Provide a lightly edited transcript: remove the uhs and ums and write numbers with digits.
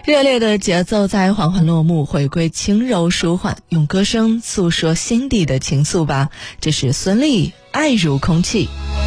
热烈的节奏在缓缓落幕，回归轻柔舒缓，用歌声诉说心底的情愫吧。这是孙俪《爱如空气》。